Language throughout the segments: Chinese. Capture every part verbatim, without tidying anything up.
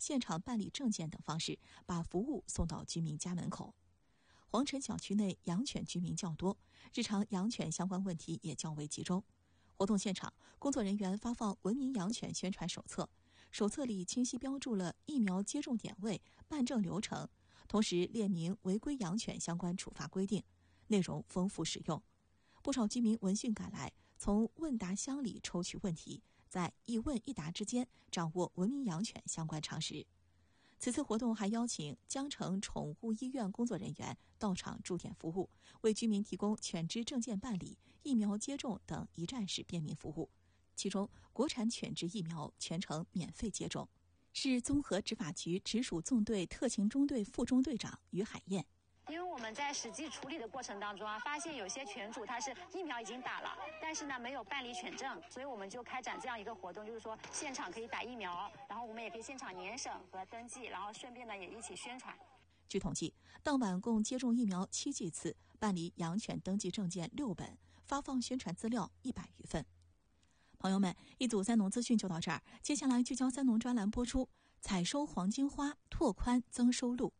现场办理证件等方式，把服务送到居民家门口。黄城小区内养犬居民较多，日常养犬相关问题也较为集中。活动现场，工作人员发放文明养犬宣传手册，手册里清晰标注了疫苗接种点位、办证流程，同时列明违规养犬相关处罚规定，内容丰富实用。不少居民闻讯赶来，从问答箱里抽取问题，在一问一答之间掌握文明养犬相关常识。此次活动还邀请江城宠物医院工作人员到场驻点服务，为居民提供犬只证件办理、疫苗接种等一站式便民服务。其中，国产犬只疫苗全程免费接种。市综合执法局直属纵队特勤中队副中队长于海燕。 因为我们在实际处理的过程当中啊，发现有些犬主他是疫苗已经打了，但是呢没有办理犬证，所以我们就开展这样一个活动，就是说现场可以打疫苗，然后我们也可以现场年审和登记，然后顺便呢也一起宣传。 据统计，当晚共接种疫苗七剂次，办理养犬登记证件六本，发放宣传资料一百余份。朋友们，一组三农资讯就到这儿，接下来聚焦三农专栏播出，采收黄金花，拓宽增收路。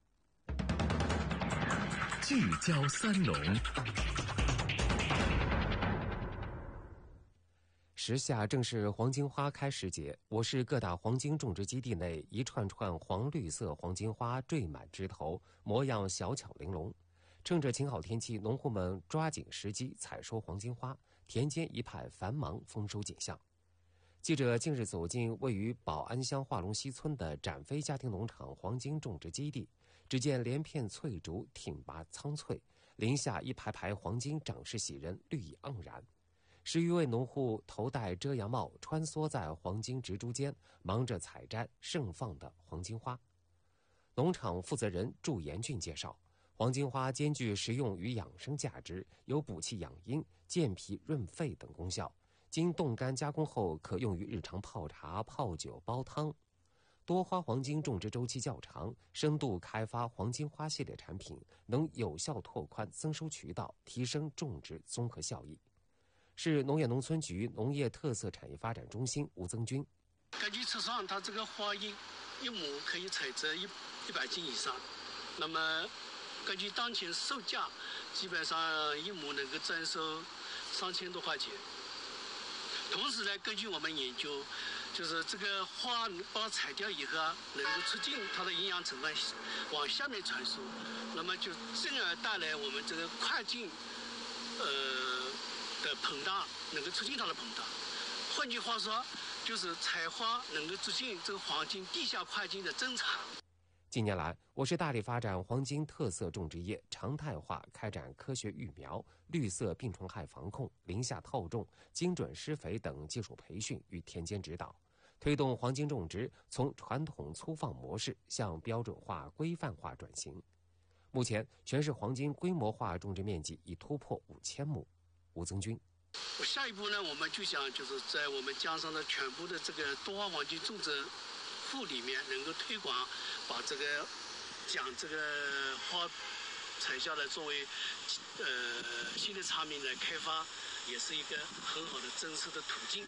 聚焦三农。时下正是黄金花开时节，我市各大黄金种植基地内一串串黄绿色黄金花缀满枝头，模样小巧玲珑。趁着晴好天气，农户们抓紧时机采收黄金花，田间一派繁忙丰收景象。记者近日走进位于宝安乡化龙溪村的展飞家庭农场黄金种植基地，只见连片翠竹挺拔苍翠，林下一排排黄金长势喜人，绿意盎然。十余位农户头戴遮阳帽，穿梭在黄金植株间，忙着采摘盛放的黄金花。农场负责人祝延俊介绍，黄金花兼具食用与养生价值，有补气养阴、健脾润肺等功效。经冻干加工后，可用于日常泡茶、泡酒、煲汤。多花黄金种植周期较长，深度开发黄金花系列产品，能有效拓宽增收渠道，提升种植综合效益。市农业农村局农业特色产业发展中心吴增军。 根据测算，它这个花一一亩可以采摘一一百斤以上。那么，根据当前售价，基本上一亩能够征收三千多块钱。同时呢，根据我们研究，就是这个花把它采掉以后啊，能够促进它的营养成分往下面传输，那么就进而带来我们这个块茎呃的膨大，能够促进它的膨大。换句话说，就是采花能够促进这个黄金地下块茎的增长。 近年来，我市大力发展黄金特色种植业，常态化开展科学育苗、绿色病虫害防控、林下套种、精准施肥等技术培训与田间指导，推动黄金种植从传统粗放模式向标准化、规范化转型。目前，全市黄金规模化种植面积已突破五千亩。吴增军。 下一步呢，我们就想就是在我们江上的全部的这个多花黄金种植户里面，能够推广把这个将这个花采下来作为呃新的产品来开发，也是一个很好的增收的途径。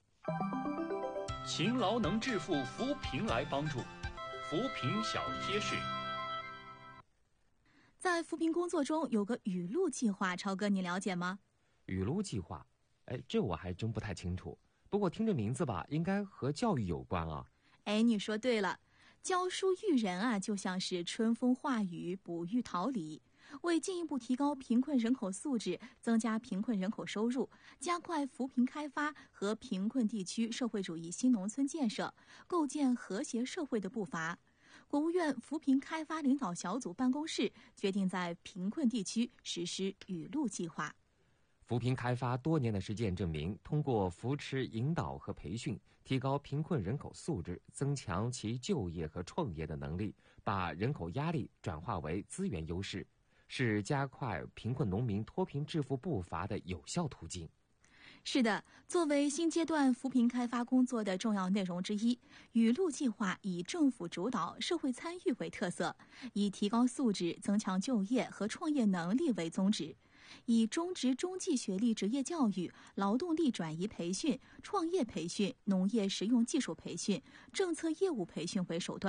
勤劳能致富，扶贫来帮助。扶贫小贴士。 在扶贫工作中有个雨露计划，超哥你了解吗？ 雨露计划，哎，这我还真不太清楚。不过听这名字吧，应该和教育有关啊。 哎，你说对了，教书育人啊，就像是春风化雨，哺育桃李。为进一步提高贫困人口素质，增加贫困人口收入，加快扶贫开发和贫困地区社会主义新农村建设，构建和谐社会的步伐，国务院扶贫开发领导小组办公室决定在贫困地区实施雨露计划。 扶贫开发多年的实践证明，通过扶持引导和培训，提高贫困人口素质，增强其就业和创业的能力，把人口压力转化为资源优势，是加快贫困农民脱贫致富步伐的有效途径。 是的，作为新阶段扶贫开发工作的重要内容之一，雨露计划以政府主导、社会参与为特色，以提高素质、增强就业和创业能力为宗旨，以中职中技学历职业教育、劳动力转移培训、创业培训、农业实用技术培训、政策业务培训为手段，